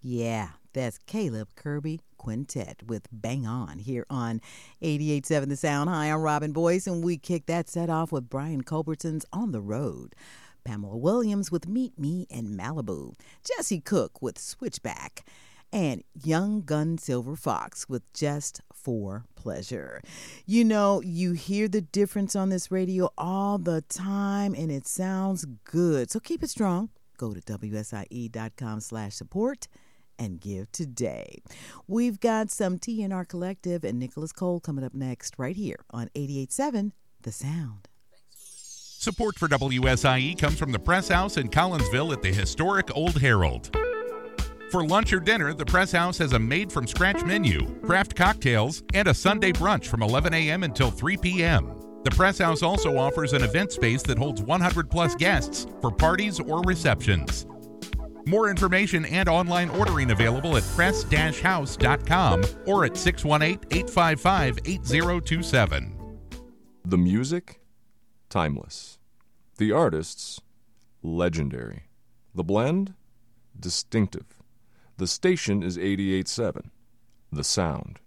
Yeah, that's Caleb Kirby Quintet with Bang On here on 88.7 The Sound. Hi, I'm Robin Boyce, and we kick that set off with Brian Culbertson's On the Road, Pamela Williams with Meet Me in Malibu, Jesse Cook with Switchback, and Young Gun Silver Fox with Just for Pleasure. You know, you hear the difference on this radio all the time, and it sounds good. So keep it strong. Go to WSIE.com/support and give today. We've got some TNR Collective and Nicholas Cole coming up next right here on 88.7 The Sound. Support for WSIE comes from the Press House in Collinsville at the historic Old Herald. For lunch or dinner, the Press House has a made-from-scratch menu, craft cocktails, and a Sunday brunch from 11 a.m. until 3 p.m. The Press House also offers an event space that holds 100-plus guests for parties or receptions. More information and online ordering available at press-house.com or at 618-855-8027. The music, timeless. The artists, legendary. The blend, distinctive. The station is 88.7, The Sound.